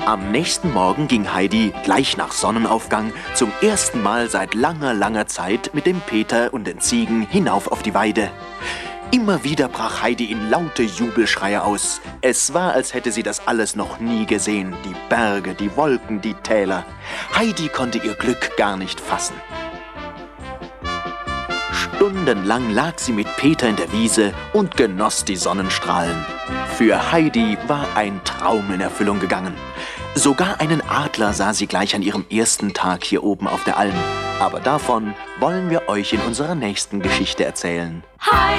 Am nächsten Morgen ging Heidi gleich nach Sonnenaufgang zum ersten Mal seit langer, langer Zeit mit dem Peter und den Ziegen hinauf auf die Weide. Immer wieder brach Heidi in laute Jubelschreie aus. Es war, als hätte sie das alles noch nie gesehen. Die Berge, die Wolken, die Täler. Heidi konnte ihr Glück gar nicht fassen. Stundenlang lag sie mit Peter in der Wiese und genoss die Sonnenstrahlen. Für Heidi war ein Traum in Erfüllung gegangen. Sogar einen Adler sah sie gleich an ihrem ersten Tag hier oben auf der Alm. Aber davon wollen wir euch in unserer nächsten Geschichte erzählen.